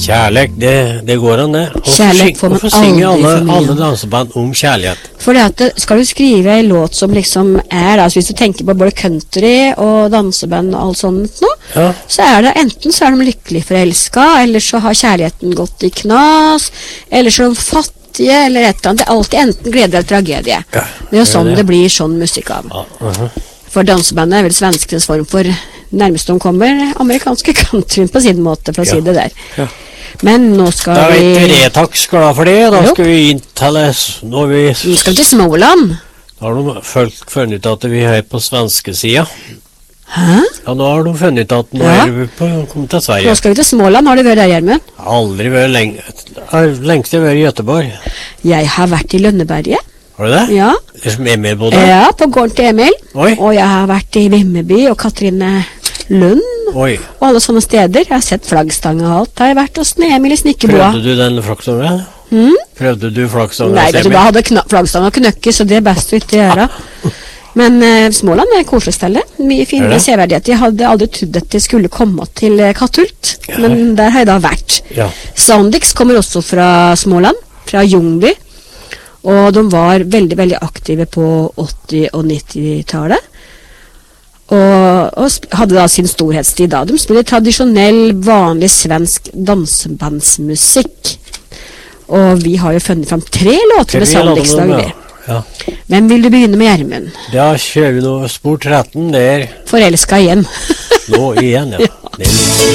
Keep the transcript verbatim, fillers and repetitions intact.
Kjærlighet, det, det går an det. Hvorfor, Kjærlighet får man hvorfor synger aldri alle, for mye alle om. danseband om kjærlighet? For det at det, skal du skrive en låt som liksom er da, så hvis du tenker på både country og danseband og alt sånt nå, Ja. så er det enten så er de lykkelig forelsket, eller så har kjærligheten gått i knas, eller så er de fattige, eller et eller annet. Det er alltid enten glede eller tragedie. Ja, Det er jo sånn det. det blir sånn musikk av. Ja, uh-huh. For dansebandet er vel svenskenes form for nærmest de kommer amerikanske country på sin måte, for å Ja. si det der. Ja. Men nå skal Da er vi... ikke Retax glad for det, da Jo. skal vi inn til det, når vi... Nå skal vi til Småland. Da har de folk funnet ut at vi er på svenske sida. Hæ? Ja, nå har de funnet ut at nå Ja. er vi på kommet til Nå Sverige. skal vi til Småland. Har du vært der, Gjermund? Aldri vært lenge, har lengst jeg vært i Göteborg. Jeg har vært i Lønneberget. Har du det? Ja. Det som Emil bodde? Ja, på gården til Emil. Oi. Og jeg har vært i Vimmerby og Katrine Lund Oi. og alle sånne steder. Jeg har sett flaggstang og alt. Har jeg vært hos Emil i Snikkeboa. Prøvde du den flaggstangen? Hmm? Prøvde du flaggstangen? Nei, vet du, da hadde kna- flaggstang og knøkke, så det er best å ikke gjøre. Men eh, Småland er et koselig sted. Mye Er fine det? severdigheter. Jeg hadde aldri trodd at jeg skulle komme til eh, Katthult, Ja. men der har jeg da vært. Ja. Soundix kommer også fra Småland, fra Ljungby. Og de var veldig, veldig aktive på åtti- og nittitallet. Og, og sp- hadde da sin storhetstid da. De spiller tradisjonell, vanlig svensk dansebandsmusikk. Og vi har jo funnet fram tre låter med Soundix dag, vi. Ja. Hvem vil du begynne med, Gjermund? Da kjører vi nå spor tretten der. Forelska igjen. Nå igjen, ja. Det er litt